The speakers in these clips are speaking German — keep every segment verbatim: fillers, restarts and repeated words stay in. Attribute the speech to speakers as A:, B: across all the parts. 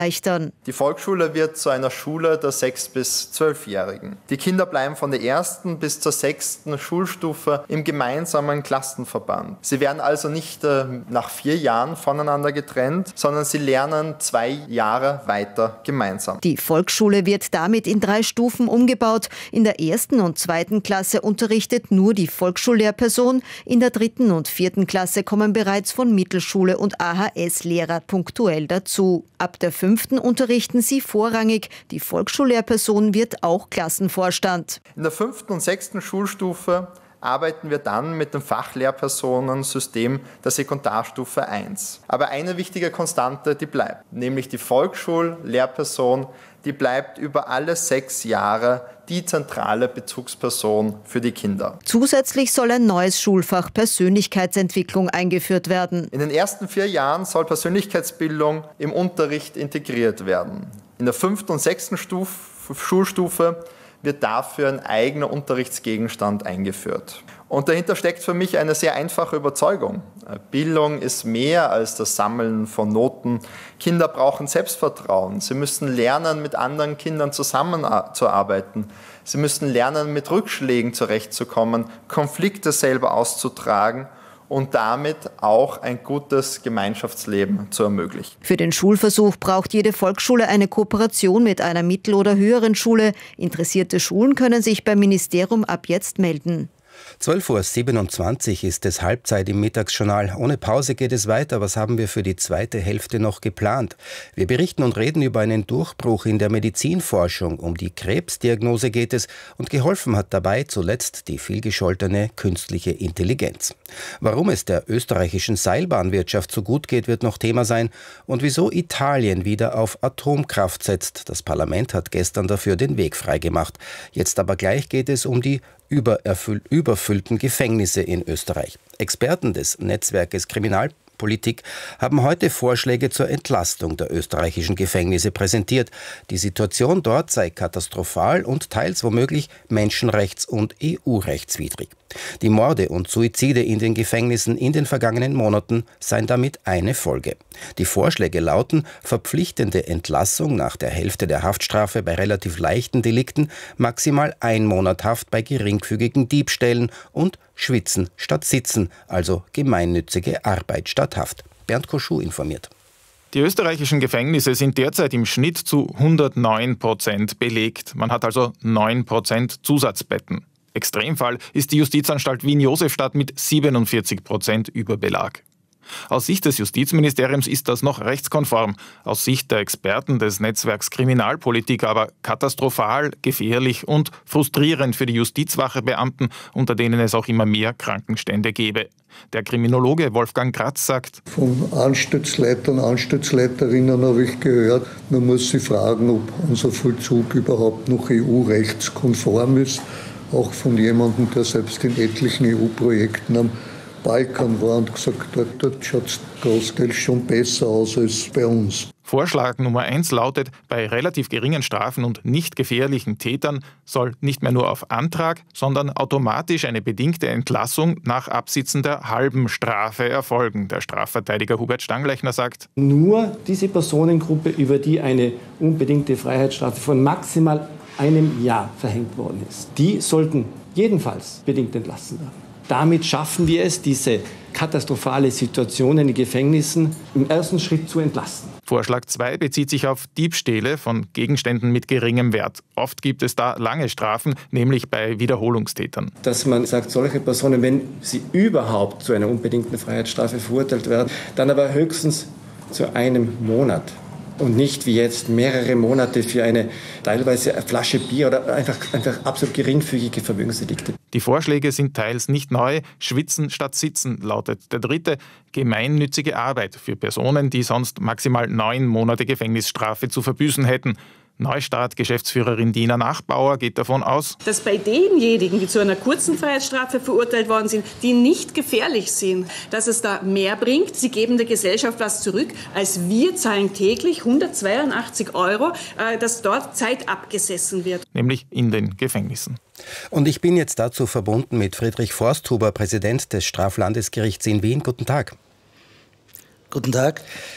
A: erleichtern.
B: Die Volksschule wird zu einer Schule der sechs- bis zwölfjährigen. Die Kinder bleiben von der ersten bis zur sechsten Schulstufe im gemeinsamen Klassenverband. Sie werden also nicht äh, nach vier Jahren voneinander getrennt, sondern sie lernen zwei Jahre weiter gemeinsam.
A: Die Volksschule wird damit in drei Stufen umgebaut. In der ersten und zweiten Klasse unterrichtet nur die Volksschullehrperson. In der dritten und vierten Klasse kommen bereits von Mittelschule und A H S-Lehrer punktuell dazu. Ab der fünften unterrichten sie vorrangig. Die Volksschullehrperson wird auch Klassenvorstand.
B: In der fünften und sechsten Schulstufe arbeiten wir dann mit dem Fachlehrpersonensystem der Sekundarstufe eins. Aber eine wichtige Konstante, die bleibt, nämlich die Volksschullehrperson, die bleibt über alle sechs Jahre die zentrale Bezugsperson für die Kinder.
A: Zusätzlich soll ein neues Schulfach Persönlichkeitsentwicklung eingeführt werden.
B: In den ersten vier Jahren soll Persönlichkeitsbildung im Unterricht integriert werden. In der fünften und sechsten Stufe, Schulstufe wird dafür ein eigener Unterrichtsgegenstand eingeführt. Und dahinter steckt für mich eine sehr einfache Überzeugung. Bildung ist mehr als das Sammeln von Noten. Kinder brauchen Selbstvertrauen. Sie müssen lernen, mit anderen Kindern zusammenzuarbeiten. Sie müssen lernen, mit Rückschlägen zurechtzukommen, Konflikte selber auszutragen und damit auch ein gutes Gemeinschaftsleben zu ermöglichen.
A: Für den Schulversuch braucht jede Volksschule eine Kooperation mit einer mittel- oder höheren Schule. Interessierte Schulen können sich beim Ministerium ab jetzt melden.
C: zwölf Uhr siebenundzwanzig ist es Halbzeit im Mittagsjournal. Ohne Pause geht es weiter. Was haben wir für die zweite Hälfte noch geplant? Wir berichten und reden über einen Durchbruch in der Medizinforschung. Um die Krebsdiagnose geht es und geholfen hat dabei zuletzt die vielgescholtene künstliche Intelligenz. Warum es der österreichischen Seilbahnwirtschaft so gut geht, wird noch Thema sein. Und wieso Italien wieder auf Atomkraft setzt. Das Parlament hat gestern dafür den Weg freigemacht. Jetzt aber gleich geht es um die übererfüll- überfüllten Gefängnisse in Österreich. Experten des Netzwerkes Kriminalpolitik haben heute Vorschläge zur Entlastung der österreichischen Gefängnisse präsentiert. Die Situation dort sei katastrophal und teils womöglich menschenrechts- und E U-rechtswidrig. Die Morde und Suizide in den Gefängnissen in den vergangenen Monaten seien damit eine Folge. Die Vorschläge lauten: verpflichtende Entlassung nach der Hälfte der Haftstrafe bei relativ leichten Delikten, maximal ein Monat Haft bei geringfügigen Diebstählen und Schwitzen statt Sitzen, also gemeinnützige Arbeit statt Haft. Bernd Koschuh informiert.
D: Die österreichischen Gefängnisse sind derzeit im Schnitt zu hundertneun Prozent belegt. Man hat also neun Prozent Zusatzbetten. Extremfall ist die Justizanstalt Wien-Josefstadt mit siebenundvierzig Prozent Überbelag. Aus Sicht des Justizministeriums ist das noch rechtskonform, aus Sicht der Experten des Netzwerks Kriminalpolitik aber katastrophal, gefährlich und frustrierend für die Justizwachebeamten, unter denen es auch immer mehr Krankenstände gäbe. Der Kriminologe Wolfgang Kratz sagt:
E: Von Anstaltsleitern, Anstaltsleiterinnen habe ich gehört, man muss sich fragen, ob unser Vollzug überhaupt noch E U-rechtskonform ist. Auch von jemandem, der selbst in etlichen E U-Projekten am Balkan war und gesagt hat, dort schaut es großteils schon besser aus als bei uns.
D: Vorschlag Nummer eins lautet, bei relativ geringen Strafen und nicht gefährlichen Tätern soll nicht mehr nur auf Antrag, sondern automatisch eine bedingte Entlassung nach Absitzen der halben Strafe erfolgen. Der Strafverteidiger Hubert Stanglechner sagt:
F: Nur diese Personengruppe, über die eine unbedingte Freiheitsstrafe von maximal einem Jahr verhängt worden ist, die sollten jedenfalls bedingt entlassen werden. Damit schaffen wir es, diese katastrophale Situation in den Gefängnissen im ersten Schritt zu entlasten.
D: Vorschlag zwei bezieht sich auf Diebstähle von Gegenständen mit geringem Wert. Oft gibt es da lange Strafen, nämlich bei Wiederholungstätern.
F: Dass man sagt, solche Personen, wenn sie überhaupt zu einer unbedingten Freiheitsstrafe verurteilt werden, dann aber höchstens zu einem Monat. Und nicht wie jetzt mehrere Monate für eine teilweise eine Flasche Bier oder einfach, einfach absolut geringfügige Vermögensdelikte.
D: Die Vorschläge sind teils nicht neu. Schwitzen statt Sitzen lautet der dritte. Gemeinnützige Arbeit für Personen, die sonst maximal neun Monate Gefängnisstrafe zu verbüßen hätten. Neustart-Geschäftsführerin Dina Nachbauer geht davon aus,
G: dass bei denjenigen, die zu einer kurzen Freiheitsstrafe verurteilt worden sind, die nicht gefährlich sind, dass es da mehr bringt. Sie geben der Gesellschaft was zurück, als wir zahlen täglich hundertzweiundachtzig Euro, dass dort Zeit abgesessen wird.
D: Nämlich in den Gefängnissen.
C: Und ich bin jetzt dazu verbunden mit Friedrich Forsthuber, Präsident des Straflandesgerichts in Wien. Guten Tag.
H: Guten Tag.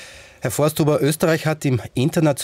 C: Herr Forsthuber, Österreich hat im internationalen